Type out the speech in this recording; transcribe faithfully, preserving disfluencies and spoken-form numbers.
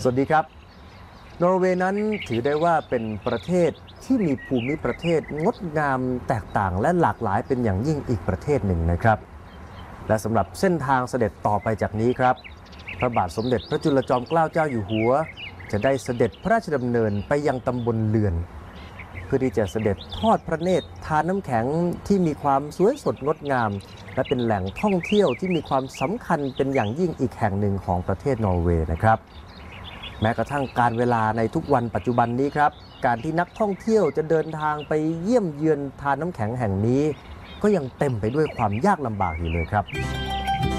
สวัสดีครับนอร์เวย์นั้นถือได้ว่าเป็นประเทศที่มีภูมิประเทศงดงามแตกต่างและหลากหลายเป็นอย่างยิ่งอีกประเทศหนึ่งนะครับและสำหรับเส้นทางเสด็จต่อไปจากนี้ครับพระบาทสมเด็จพระจุลจอมเกล้าเจ้าอยู่หัวจะได้เสด็จพระราชดำเนินไปยังตำบลเลือนเพื่อที่จะเสด็จทอดพระเนตรทานน้ำแข็งที่มีความสวยสดงดงามและเป็นแหล่งท่องเที่ยวที่มีความสำคัญเป็นอย่างยิ่งอีกแห่งหนึ่งของประเทศนอร์เวย์นะครับแม้กระทั่งการเวลาในทุกวันปัจจุบันนี้ครับการที่นักท่องเที่ยวจะเดินทางไปเยี่ยมเยือนทานน้ำแข็งแห่งนี้ก็ยังเต็มไปด้วยความยากลำบากอยู่เลยครับ